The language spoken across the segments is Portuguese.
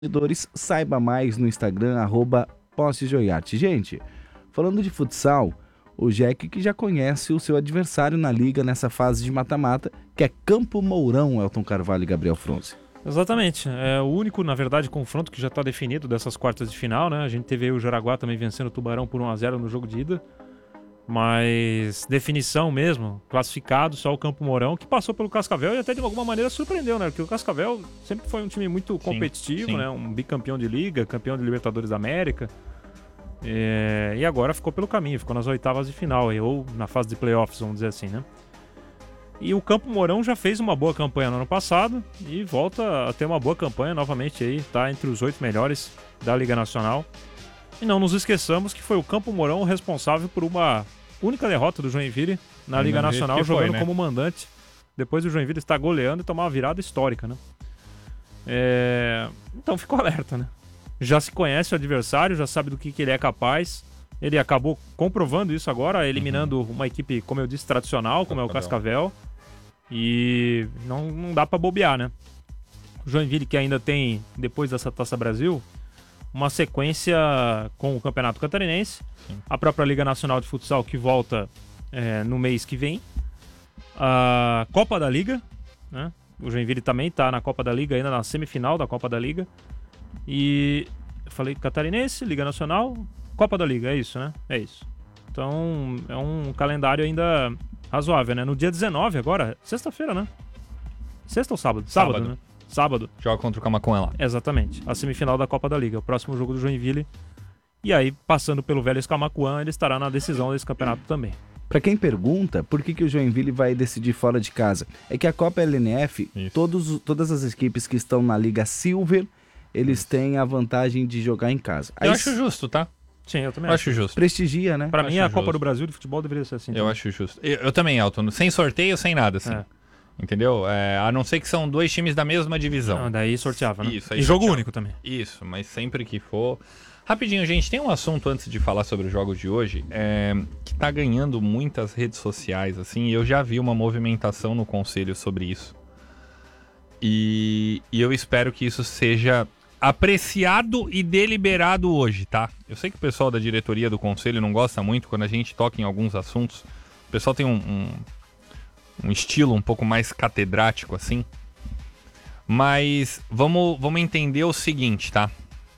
Seguidores, saiba mais no Instagram, @PossesJoiarte. Gente, falando de futsal, o Jack que já conhece o seu adversário na liga nessa fase de mata-mata, que é Campo Mourão, Elton Carvalho e Gabriel Fronzi. Exatamente, é o único, na verdade, confronto que já está definido dessas quartas de final, né? A gente teve aí o Jaraguá também vencendo o Tubarão por 1-0 no jogo de ida, mas definição mesmo, classificado, só o Campo Mourão, que passou pelo Cascavel e até de alguma maneira surpreendeu, né? Porque o Cascavel sempre foi um time muito competitivo, né? Um bicampeão de liga, campeão de Libertadores da América, e agora ficou pelo caminho, ficou nas oitavas de final, ou na fase de playoffs, vamos dizer assim, né? E o Campo Mourão já fez uma boa campanha no ano passado e volta a ter uma boa campanha novamente aí, tá entre os 8 melhores da Liga Nacional. E não nos esqueçamos que foi o Campo Mourão o responsável por uma única derrota do Joinville na Liga Nacional, jogando como mandante, depois do Joinville estar goleando e tomar uma virada histórica, né? Então ficou alerta, né? Já se conhece o adversário, já sabe do que ele é capaz. Ele acabou comprovando isso agora, eliminando uma equipe, como eu disse, tradicional, como é o Cascavel. E não dá pra bobear, né? O Joinville, que ainda tem, depois dessa Taça Brasil, uma sequência com o Campeonato Catarinense, a própria Liga Nacional de Futsal, que volta no mês que vem, a Copa da Liga, né? O Joinville também está na Copa da Liga, ainda na semifinal da Copa da Liga. E eu falei Catarinense, Liga Nacional, Copa da Liga, é isso, né? É isso. Então é um calendário ainda razoável, né? No dia 19 agora, sexta-feira, né? Sexta ou sábado? Sábado, né? Sábado. Joga contra o Camaquã lá. Exatamente. A semifinal da Copa da Liga. O próximo jogo do Joinville. E aí, passando pelo Vélez Camaquã, ele estará na decisão desse campeonato também. Para quem pergunta por que o Joinville vai decidir fora de casa, é que a Copa LNF, todas as equipes que estão na Liga Silver, eles têm a vantagem de jogar em casa. Eu acho justo, tá? Sim, eu também acho justo. Prestigia, né? Pra mim, a Copa do Brasil de futebol deveria ser assim. Eu acho justo. Eu também, Elton. Sem sorteio, sem nada, assim. Entendeu? A não ser que são dois times da mesma divisão. Não, daí sorteava, né? Isso, e jogo único também. Isso, mas sempre que for... Rapidinho, gente, tem um assunto antes de falar sobre os jogos de hoje, que tá ganhando muitas redes sociais, assim, e eu já vi uma movimentação no Conselho sobre isso. E eu espero que isso seja apreciado e deliberado hoje, tá? Eu sei que o pessoal da diretoria do Conselho não gosta muito quando a gente toca em alguns assuntos. O pessoal tem um estilo um pouco mais catedrático, assim. Mas vamos entender o seguinte, tá?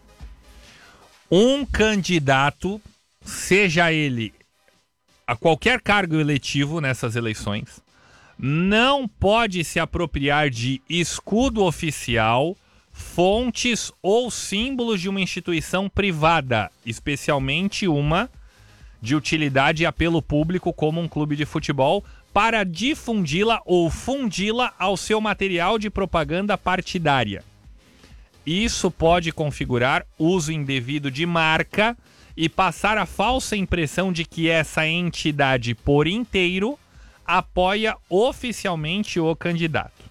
Um candidato, seja ele a qualquer cargo eletivo nessas eleições, não pode se apropriar de escudo oficial, fontes ou símbolos de uma instituição privada, especialmente uma de utilidade e apelo público como um clube de futebol, para difundi-la ou fundi-la ao seu material de propaganda partidária. Isso pode configurar uso indevido de marca e passar a falsa impressão de que essa entidade por inteiro apoia oficialmente o candidato.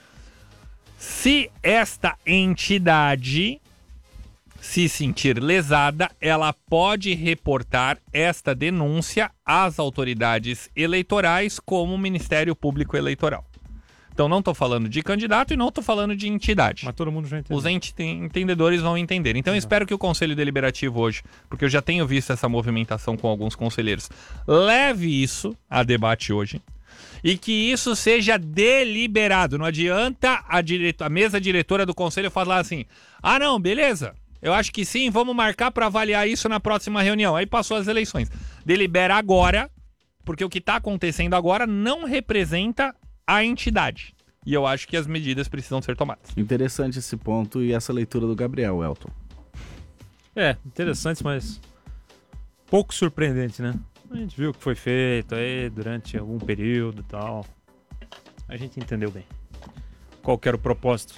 Se esta entidade se sentir lesada, ela pode reportar esta denúncia às autoridades eleitorais como o Ministério Público Eleitoral. Então não estou falando de candidato e não estou falando de entidade. Mas todo mundo já entendeu. Os entendedores vão entender. Então eu espero que o Conselho Deliberativo hoje, porque eu já tenho visto essa movimentação com alguns conselheiros, leve isso a debate hoje e que isso seja deliberado. Não adianta a mesa diretora do Conselho falar assim, não, beleza, eu acho que sim, vamos marcar para avaliar isso na próxima reunião. Aí passou as eleições. Delibera agora, porque o que está acontecendo agora não representa a entidade. E eu acho que as medidas precisam ser tomadas. Interessante esse ponto e essa leitura do Gabriel, Elton. Interessante, mas pouco surpreendente, né? A gente viu o que foi feito aí durante algum período e tal. A gente entendeu bem qual que era o propósito.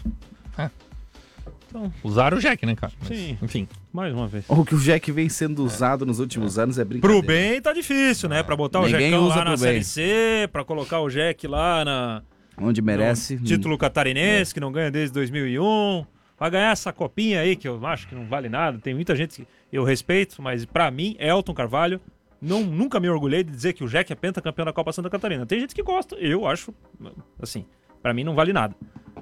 Então, usaram o Jack, né, cara? Mas, sim, enfim. Mais uma vez. O que o Jack vem sendo usado nos últimos anos é brincadeira. Pro bem tá difícil, né? Pra botar o Jackão lá na Série C, pra colocar o Jack lá onde merece. Título catarinense, que não ganha desde 2001. Vai ganhar essa copinha aí, que eu acho que não vale nada. Tem muita gente que eu respeito, mas pra mim, Elton Carvalho, nunca me orgulhei de dizer que o Jack é pentacampeão da Copa Santa Catarina. Tem gente que gosta, eu acho, assim, pra mim não vale nada.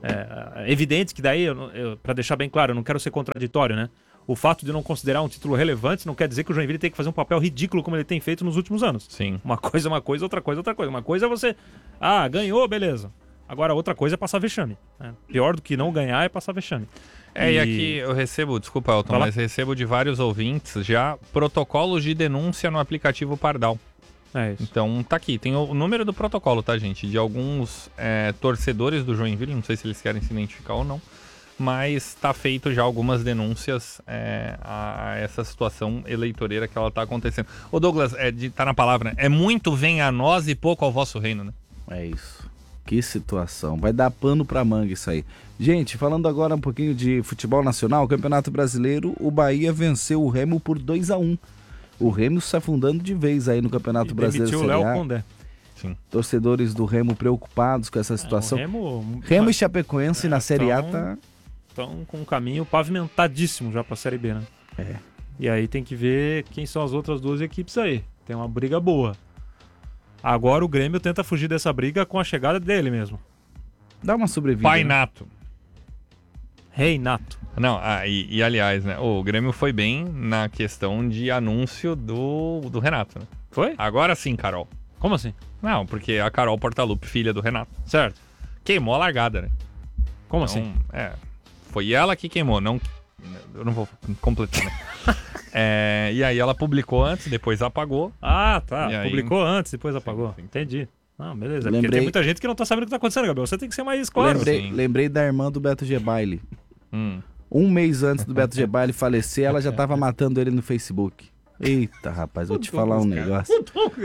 evidentes que daí, para deixar bem claro, eu não quero ser contraditório, né? O fato de não considerar um título relevante não quer dizer que o Joinville tem que fazer um papel ridículo como ele tem feito nos últimos anos. Sim. Uma coisa, outra coisa. Uma coisa é você... ganhou, beleza. Agora, outra coisa é passar vexame. Né? Pior do que não ganhar é passar vexame. E aqui eu recebo, desculpa, Elton, mas recebo de vários ouvintes já protocolos de denúncia no aplicativo Pardal. É isso. Então tá aqui, tem o número do protocolo, tá, gente? De alguns torcedores do Joinville, não sei se eles querem se identificar ou não, mas tá feito já algumas denúncias a essa situação eleitoreira que ela tá acontecendo. Ô Douglas, tá na palavra, né? É muito vem a nós e pouco ao vosso reino, né? É isso. Que situação. Vai dar pano pra manga isso aí. Gente, falando agora um pouquinho de futebol nacional, Campeonato Brasileiro, o Bahia venceu o Remo por 2-1. O Remo se afundando de vez aí no Campeonato Brasileiro. Demitiu o Léo Condé. Sim. Torcedores do Remo preocupados com essa situação. Remo e Chapecoense na Série A estão com um caminho pavimentadíssimo já pra Série B, né? E aí tem que ver quem são as outras duas equipes aí. Tem uma briga boa. Agora o Grêmio tenta fugir dessa briga com a chegada dele mesmo. Dá uma sobrevida. Painato. Reinato. Não, e aliás, né? O Grêmio foi bem na questão de anúncio do Renato, né? Foi? Agora sim, Carol. Como assim? Não, porque a Carol Portaluppi, filha do Renato, Certo. queimou a largada, né? Como Então, assim? Foi ela que queimou, não... Eu não vou completar, né? E aí ela publicou antes, depois apagou. Ah, tá. E aí... Publicou antes, depois apagou. Sim. Entendi. Ah, beleza. Porque tem muita gente que não tá sabendo o que tá acontecendo, Gabriel. Você tem que ser mais claro. Lembrei da irmã do Beto Gebaile. Um mês antes do Beto Gebaile falecer, ela já tava matando ele no Facebook. Eita, rapaz, vou te falar um negócio.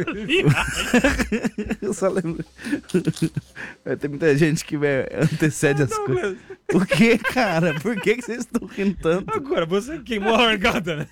Eu só lembro. Tem muita gente que antecede as coisas. Por que, cara? Por que vocês estão rindo tanto? Agora, você queimou a largada, né?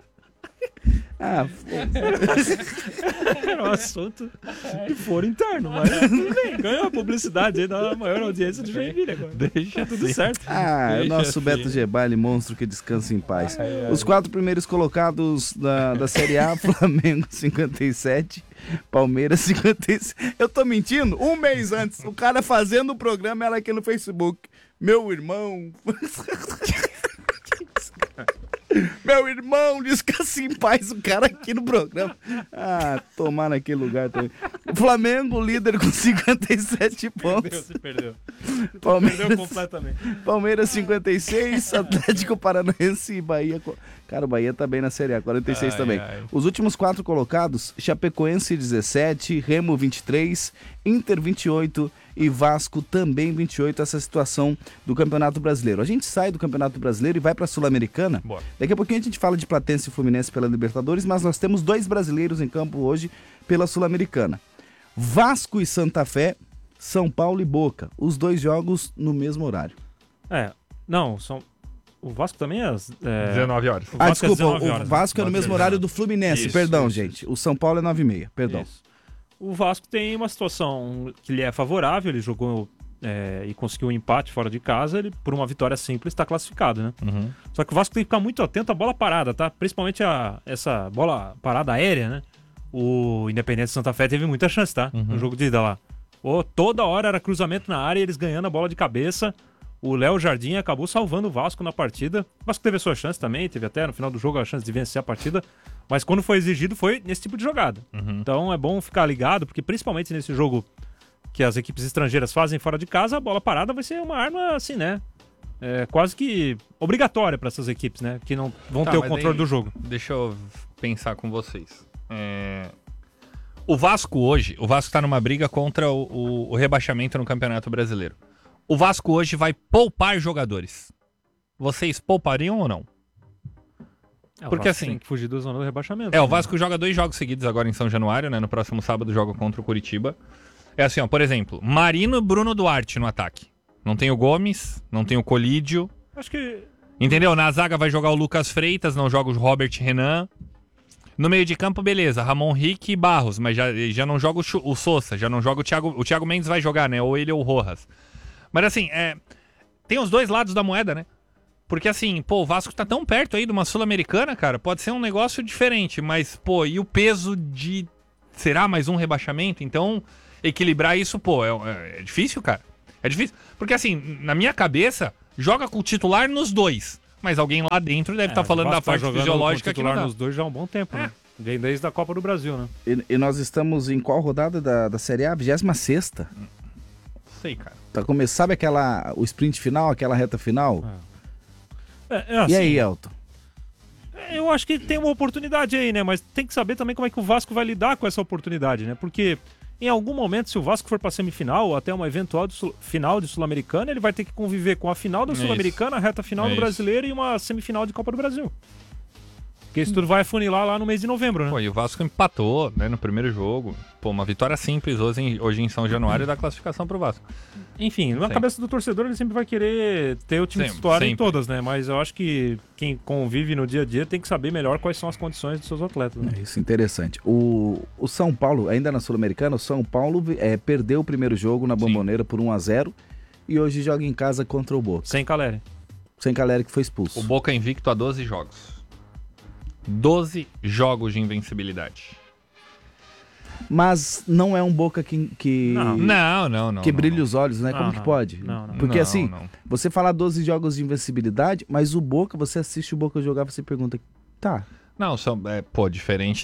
Era um assunto de foro interno, mas tudo bem, ganhou a publicidade aí da maior audiência de Joinville agora. Deixa tudo certo. É o nosso Beto Gebaile, monstro que descansa em paz. Os 4 primeiros colocados da Série A, Flamengo 57, Palmeiras 56. Eu tô mentindo? Um mês antes, o cara fazendo o programa, ela aqui no Facebook. Meu irmão... Meu irmão, descanse em paz, o cara aqui no programa. Tomar naquele lugar também. Flamengo, líder com 57 pontos. Você perdeu. Perdeu completamente. Palmeiras 56, Atlético Paranaense e Bahia. Cara, o Bahia tá bem na Série A, 46 também. Os últimos 4 colocados, Chapecoense 17, Remo 23, Inter 28 e Vasco também 28, essa situação do Campeonato Brasileiro. A gente sai do Campeonato Brasileiro e vai pra Sul-Americana. Daqui a pouquinho a gente fala de Platense e Fluminense pela Libertadores, mas nós temos 2 brasileiros em campo hoje pela Sul-Americana. Vasco e Santa Fé, São Paulo e Boca. Os 2 jogos no mesmo horário. O Vasco também é 19 horas. Desculpa, o Vasco é no mesmo horário do Fluminense, gente. O São Paulo é 9h30, perdão. Isso. O Vasco tem uma situação que lhe é favorável, ele jogou e conseguiu um empate fora de casa, ele por uma vitória simples está classificado, né? Só que o Vasco tem que ficar muito atento à bola parada, tá? Principalmente essa bola parada aérea, né? O Independente Santa Fé teve muita chance, tá? No jogo de ida lá. Toda hora era cruzamento na área e eles ganhando a bola de cabeça. O Léo Jardim acabou salvando o Vasco na partida. O Vasco teve a sua chance também, teve até no final do jogo a chance de vencer a partida. Mas quando foi exigido foi nesse tipo de jogada. Então é bom ficar ligado, porque principalmente nesse jogo que as equipes estrangeiras fazem fora de casa, a bola parada vai ser uma arma assim, né? Quase que obrigatória para essas equipes, né? Que não vão ter o controle do jogo. Deixa eu pensar com vocês. O Vasco hoje, tá numa briga contra o rebaixamento no Campeonato Brasileiro. O Vasco hoje vai poupar jogadores. Vocês poupariam ou não? Porque assim, tem que fugir da zona do rebaixamento. O Vasco joga 2 jogos seguidos agora em São Januário, né? No próximo sábado joga contra o Curitiba. É assim, por exemplo, Marino e Bruno Duarte no ataque. Não tem o Gomes, não tem o Colídio. Acho que... Entendeu? Na zaga vai jogar o Lucas Freitas, não joga o Robert Renan. No meio de campo, beleza, Ramon Rick e Barros, mas já não joga o Sousa, já não joga o Thiago. O Thiago Mendes vai jogar, né? Ou ele ou o Rojas. Mas assim, tem os 2 lados da moeda, né? Porque assim, o Vasco tá tão perto aí de uma Sul-Americana, cara, pode ser um negócio diferente, mas, e o peso será mais um rebaixamento? Então, equilibrar isso, é difícil, cara. É difícil. Porque assim, na minha cabeça, joga com o titular nos dois. Mas alguém lá dentro deve estar falando da parte fisiológica que não dá. nos dois já há um bom tempo, né? Vem desde a Copa do Brasil, né? E nós estamos em qual rodada da Série A? 26ª. Sei, cara. Tá sabe o sprint final, aquela reta final? Assim, e aí, Elton? Eu acho que tem uma oportunidade aí, né? Mas tem que saber também como é que o Vasco vai lidar com essa oportunidade, né? Porque em algum momento, se o Vasco for para semifinal ou até uma eventual final de Sul-Americana, ele vai ter que conviver com a final da Sul-Americana, a reta final do Brasileiro e uma semifinal de Copa do Brasil. Porque isso tudo vai afunilar lá no mês de novembro, né? Pô, e o Vasco empatou, né, no primeiro jogo. Pô, uma vitória simples hoje em São Januário da classificação pro Vasco. Enfim, na cabeça do torcedor ele sempre vai querer ter o time titular em todas, né? Mas eu acho que quem convive no dia a dia tem que saber melhor quais são as condições dos seus atletas, né? Isso, interessante. O São Paulo, ainda na Sul-Americana, o São Paulo perdeu o primeiro jogo na Bombonera por 1-0 e hoje joga em casa contra o Boca. Sem Caleri. Sem Caleri, que foi expulso. O Boca invicto a 12 jogos. 12 jogos de invencibilidade. Mas não é um Boca que Não. Que brilha os olhos, né? Como que pode? Não. Porque você fala 12 jogos de invencibilidade, mas o Boca, você assiste o Boca jogar, você pergunta, tá. Não, diferente